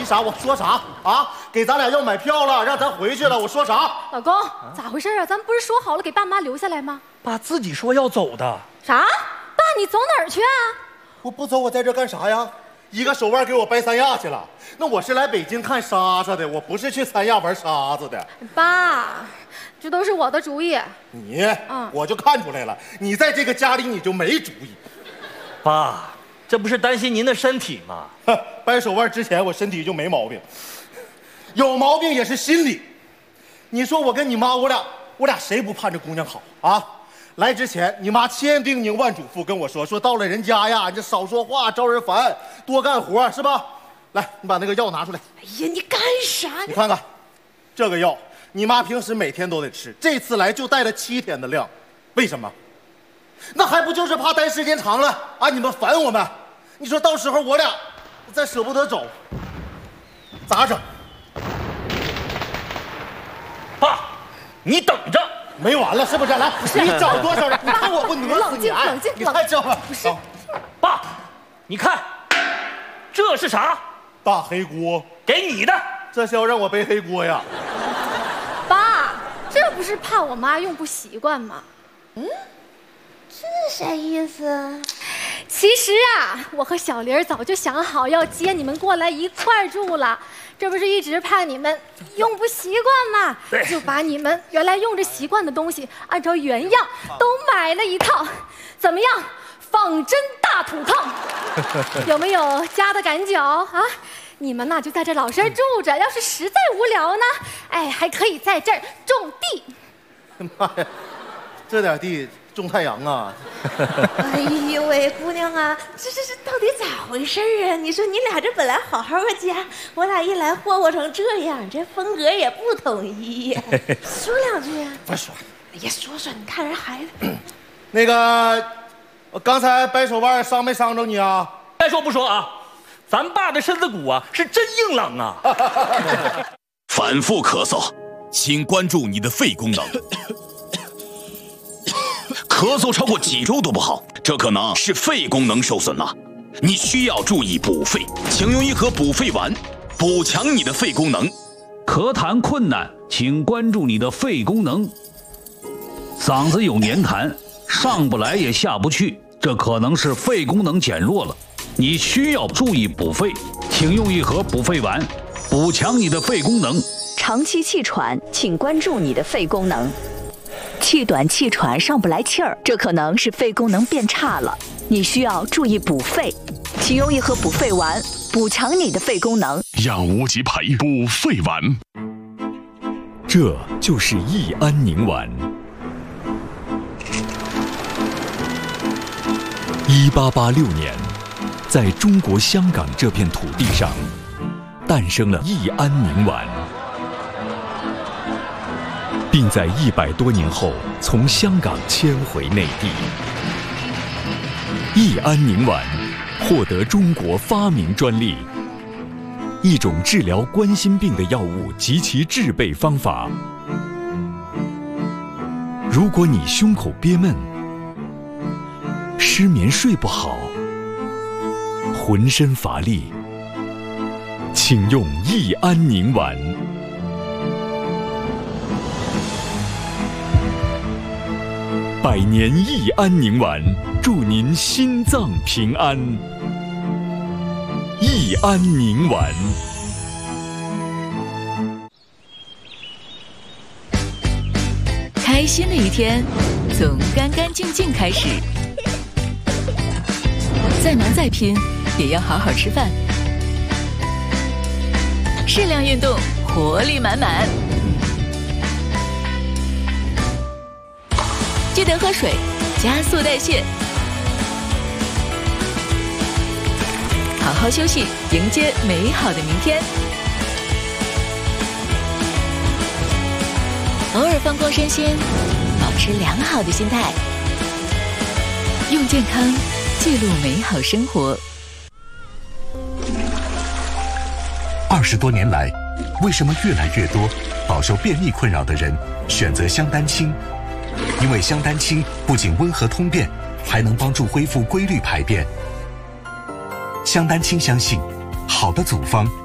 急啥？我说啥啊？给咱俩要买票了，让咱回去了。我说啥？ 老公，咋回事啊？咱不是说好了给爸妈留下来吗？ 爸自己说要走的。 啥？爸，你走哪儿去啊？ 我不走，我在这干啥呀？一个手腕给我掰三亚去了。那我是来北京看莎莎的，我不是去三亚玩沙子的。 爸，这都是我的主意。 你，我就看出来了，你在这个家里你就没主意。 爸，这不是担心您的身体吗？ 掰手腕之前我身体就没毛病，有毛病也是心理。你说我跟你妈，我俩谁不盼着姑娘好啊？来之前，你妈千叮咛万嘱咐跟我说到了人家呀，你这少说话，招人烦，多干活，是吧？来，你把那个药拿出来。 哎呀，你干啥？ 你看看，这个药，你妈平时每天都得吃，这次来就带了7天的量，为什么？那还不就是怕待时间长了啊？你们烦我们，你说到时候我俩再舍不得走，咋整？ 爸，你等着。 没完了是不是？来，你找多少人？你看我不ner死你！ 冷静， 你看这会不是， 爸，你看，这是啥？ 大黑锅， 给你的。 这是要让我背黑锅呀？ 爸，这不是怕我妈用不习惯吗？ 这啥意思？ 其实啊，我和小玲早就想好要接你们过来一块儿住了。这不是一直怕你们用不习惯吗？就把你们原来用着习惯的东西，按照原样都买了一套，怎么样？仿真大土炕，有没有家的感脚啊？你们呐就在这老实住着，要是实在无聊呢，哎，还可以在这儿种地。 妈呀，这点地种太阳啊！ 哎呦喂，姑娘啊，这到底咋回事啊？你说你俩这本来好好个家，我俩一来霍霍成这样，这风格也不统一呀。说两句啊？ 不说。 哎呀，说，你看人孩子。 那个，我刚才掰手腕伤没伤着你啊？ 该说不说啊，咱爸的身子骨啊是真硬朗啊。 反复咳嗽，请关注你的肺功能。咳嗽超过几周都不好，这可能是肺功能受损了。你需要注意补肺，请用一盒补肺丸，补强你的肺功能。 咳痰困难，请关注你的肺功能。嗓子有黏痰，上不来也下不去，这可能是肺功能减弱了。你需要注意补肺，请用一盒补肺丸，补强你的肺功能。 长期气喘，请关注你的肺功能。气短气喘上不来气儿，这可能是肺功能变差了，你需要注意补肺，请用一盒补肺丸，补强你的肺功能。 养无极培补肺丸， 这就是益安宁丸。1886年，在中国香港这片土地上，诞生了益安宁丸。并在100多年后从香港迁回内地。益安宁丸获得中国发明专利，一种治疗冠心病的药物及其制备方法。如果你胸口憋闷、失眠睡不好、浑身乏力，请用益安宁丸。100年益安宁丸，祝您心脏平安。益安宁丸。 开心的一天，从干干净净开始。再忙再拼，也要好好吃饭。适量运动，活力满满。记得喝水，加速代谢。好好休息，迎接美好的明天。偶尔放空身心，保持良好的心态，用健康记录美好生活。 20多年来，为什么越来越多饱受便秘困扰的人选择香丹清？因为香丹清不仅温和通便，还能帮助恢复规律排便。香丹清相信，好的组方